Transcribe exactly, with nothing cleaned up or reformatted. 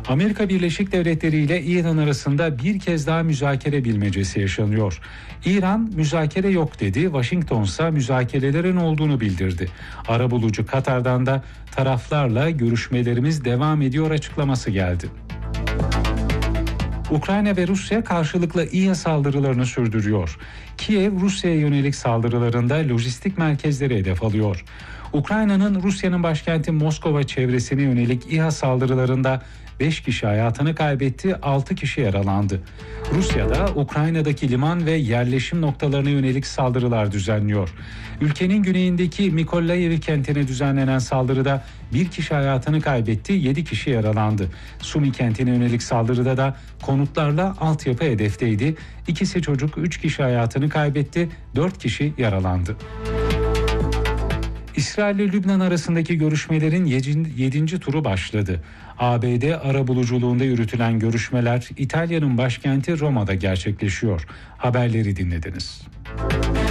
Amerika Birleşik Devletleri ile İran arasında bir kez daha müzakere bilmecesi yaşanıyor. İran müzakere yok dedi, Washington ise müzakerelerin olduğunu bildirdi. Arabulucu Katar'dan da taraflarla görüşmelerimiz devam ediyor açıklaması geldi. Ukrayna ve Rusya karşılıklı İHA saldırılarını sürdürüyor. Kiev, Rusya'ya yönelik saldırılarında lojistik merkezleri hedef alıyor. Ukrayna'nın Rusya'nın başkenti Moskova çevresine yönelik İHA saldırılarında beş kişi hayatını kaybetti, altı kişi yaralandı. Rusya da Ukrayna'daki liman ve yerleşim noktalarına yönelik saldırılar düzenliyor. Ülkenin güneyindeki Mykolaiv kentine düzenlenen saldırıda bir kişi hayatını kaybetti, yedi kişi yaralandı. Sumi kentine yönelik saldırıda da konutlarla altyapı hedefteydi. İkisi çocuk, üç kişi hayatını kaybetti, dört kişi yaralandı. İsrail ile Lübnan arasındaki görüşmelerin yedinci turu başladı. A B D arabuluculuğunda yürütülen görüşmeler İtalya'nın başkenti Roma'da gerçekleşiyor. Haberleri dinlediniz.